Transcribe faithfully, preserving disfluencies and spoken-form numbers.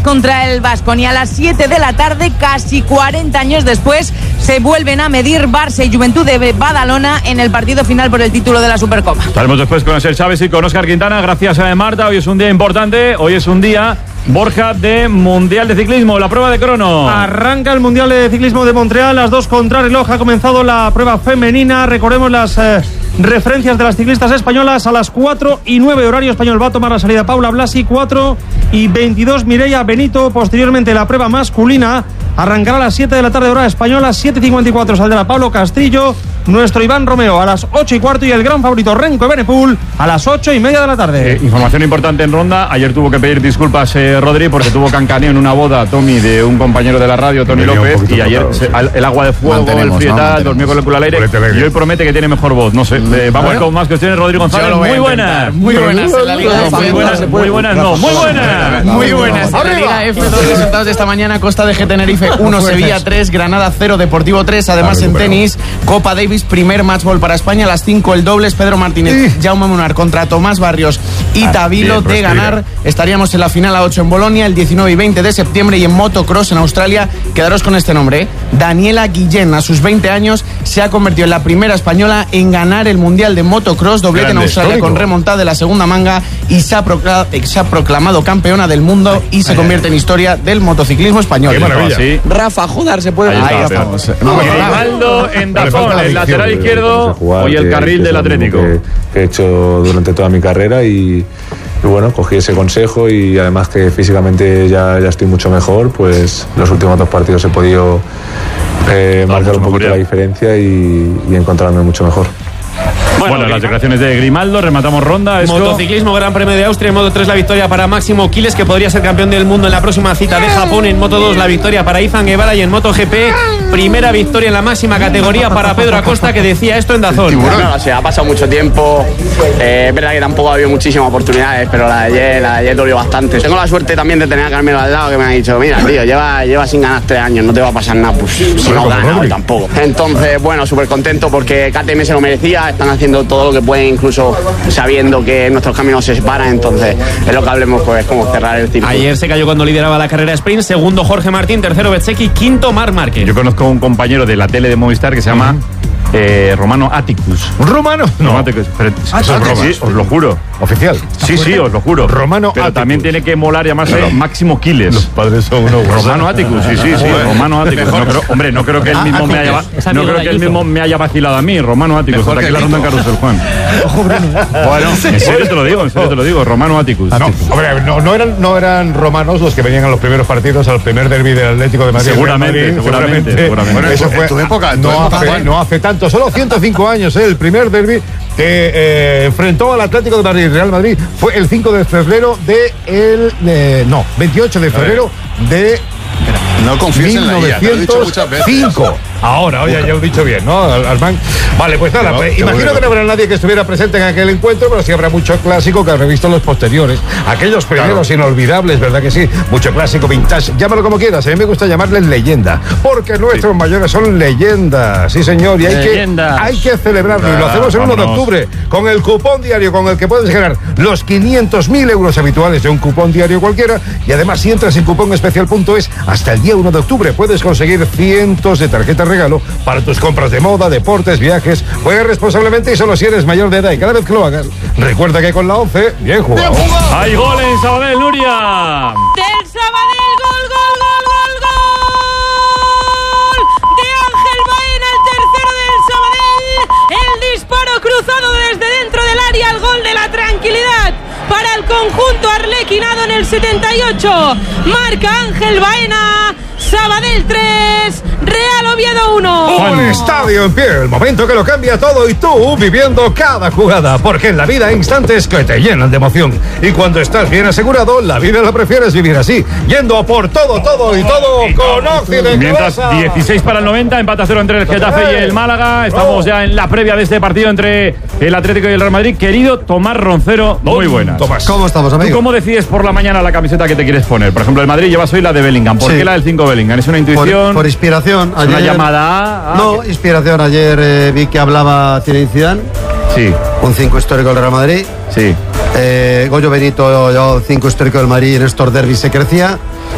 contra el Baskonia. A las siete de la tarde, casi cuarenta años después, se vuelven a medir Barça y Juventud de Badalona en el partido final por el título de la Supercopa. Estaremos después con Asier Chávez y con Óscar Quintana. Gracias a Marta. Hoy es un día importante. Hoy es un día, Borja, de Mundial de Ciclismo, la prueba de crono. Arranca el Mundial de Ciclismo de Montreal, las dos contrarreloj. Ha comenzado la prueba femenina. Recordemos las eh, referencias de las ciclistas españolas. A las cuatro y nueve horario español va a tomar la salida Paula Blasi, cuatro y veintidós Mireia Benito. Posteriormente la prueba masculina arrancará a las siete de la tarde hora española, siete y cincuenta y cuatro saldrá Pablo Castrillo, nuestro Iván Romeo a las ocho y cuarto y el gran favorito Renko Evenepoel a las ocho y media de la tarde. Eh, información importante en ronda. Ayer tuvo que pedir disculpas eh, Rodri porque tuvo cancaneo en una boda, Tommy, de un compañero de la radio, Tony López, y ayer se, al, el agua de fuego, el frietal, ¿no? Dormió con el culo al aire y hoy promete que tiene mejor voz. No sé, eh, vamos con más cuestiones. Rodrigo González, muy buenas. Muy buenas en la Liga no, muy buenas, muy buenas, no, muy buenas. Muy buenas en la Liga F. Los resultados de esta mañana: Costa de G Tenerife uno, Sevilla tres, Granada cero, Deportivo tres. Además en tenis, Copa Davis, primer matchball para España. A las cinco el dobles, Pedro Martínez, Jaume Munar contra Tomás Barrios y Tavilo. De ganar, estaríamos en la final a ocho en Bolonia el diecinueve y veinte de septiembre. Y en motocross en Australia, quedaros con este nombre, ¿eh? Daniela Guillén, a sus veinte años, se ha convertido en la primera española en ganar el Mundial de Motocross, doblete Grande, en Australia histórico. Con remontada de la segunda manga, y se ha, procla- se ha proclamado campeona del mundo y se convierte en historia del motociclismo español. Qué maravilla. Sí. Rafa Judar se puede... Ahí, Ahí estamos. Grimaldo en Dazón, el lateral izquierdo, hoy el carril del Atlético. Que, que he hecho durante toda mi carrera y... Y bueno, cogí ese consejo y además que físicamente ya, ya estoy mucho mejor, pues los últimos dos partidos he podido eh, marcar un poquito la diferencia y, y encontrarme mucho mejor. Bueno, bueno, las declaraciones de Grimaldo, rematamos ronda. Esto... Motociclismo, Gran Premio de Austria, en Moto tres la victoria para Máximo Quiles, que podría ser campeón del mundo en la próxima cita de Japón. En Moto dos la victoria para Izan Guevara, y en MotoGP primera victoria en la máxima categoría para Pedro Acosta, que decía esto en Dazón. Bueno, o sea, ha pasado mucho tiempo, eh, es verdad que tampoco ha habido muchísimas oportunidades, pero la de ayer, la de ayer dolió bastante. Tengo la suerte también de tener a Carmelo al lado, que me ha dicho, mira tío, lleva, lleva sin ganar tres años, no te va a pasar nada, pues si no gana hoy tampoco. Entonces, bueno, súper contento porque K T M se lo merecía, están haciendo todo lo que pueden, incluso sabiendo que nuestros caminos se separan. Entonces es lo que hablemos, pues como cerrar el círculo. Ayer se cayó cuando lideraba la carrera sprint, segundo Jorge Martín, tercero Bezzecchi, quinto Marc Márquez. Yo conozco a un compañero de la tele de Movistar que se llama eh, Romano Atticus. ¿Romano? No, no Atticus, pero, ah, eso es broma, sí, os lo juro. Oficial. Sí, sí, os lo juro. Romano Pero Atticus. También tiene que molar y llamarse claro. Máximo Quiles. Los padres son uno. Romano Atticus, sí, sí, sí. Romano Atticus. No creo, hombre, no creo que él mismo, me haya, no creo que él mismo me haya vacilado a mí. Romano Atticus. Hasta aquí la ronda en Carrusel, Juan. Ojo, Bruno. Bueno, en serio te lo digo, en serio te lo digo. Romano Atticus. Ah, no, hombre, no, no, eran, no eran romanos los que venían a los primeros partidos, al primer derbi del Atlético de Madrid. Seguramente, Madrid, seguramente, seguramente. seguramente. Bueno, eso fue en tu época. No, tu época, hace, no hace tanto, solo ciento cinco años, ¿eh? El primer derbi que eh, enfrentó al Atlético de Madrid, Real Madrid, fue el cinco de febrero de el eh, no, veintiocho de febrero de no confíes en la I A, te lo he dicho muchas veces. mil novecientos cinco. Ahora, oye, ya lo he dicho bien, ¿no, Armán? Vale, pues nada, no, pues, imagino que no habrá nadie que estuviera presente en aquel encuentro, pero sí habrá mucho clásico que habrá visto los posteriores. Aquellos primeros claro. inolvidables, ¿verdad que sí? Mucho clásico, vintage, llámalo como quieras. A mí me gusta llamarles leyenda, porque nuestros sí. mayores son leyendas, sí señor, y hay que, hay que celebrarlo. Ah, y lo hacemos el uno de octubre, con el cupón diario con el que puedes ganar los quinientos mil euros habituales de un cupón diario cualquiera. Y además, si entras en cupón especial punto es, hasta el día uno de octubre puedes conseguir cientos de tarjetas regalo para tus compras de moda, deportes, viajes. Juega responsablemente y solo si eres mayor de edad. Y cada vez que lo hagas, recuerda que con la once, bien jugado. ¡Bien jugado! ¡Hay gol en Sabadell, Nuria! ¡Del Sabadell! ¡Gol, gol, gol, gol, gol! ¡De Ángel Baena, el tercero del Sabadell! El disparo cruzado desde dentro del área, el gol de la tranquilidad para el conjunto arlequinado en el setenta y ocho. Marca Ángel Baena. Sabadell tres, Real Oviedo uno. Un estadio en pie, el momento que lo cambia todo, y tú viviendo cada jugada, porque en la vida hay instantes que te llenan de emoción, y cuando estás bien asegurado, la vida la prefieres vivir así, yendo a por todo, todo y todo con Occidente. Mientras dieciséis para el noventa, empate a cero entre el Getafe y el Málaga. Estamos ya en la previa de este partido entre el Atlético y el Real Madrid. Querido Tomás Roncero, muy buenas. Tomás, ¿cómo estamos, amigo? ¿Tú cómo decides por la mañana la camiseta que te quieres poner? Por ejemplo, el Madrid llevas hoy la de Bellingham. ¿Por sí. qué la del cinco Bellingham? ¿Es una intuición? Por, por inspiración. Ayer, ¿una llamada? Ah, no, que... inspiración. Ayer eh, vi que hablaba Zinedine Zidane. Sí. Un cinco histórico del Real Madrid. Sí. Eh, Goyo Benito, yo cinco histórico del Madrid, en estos derbis se crecía.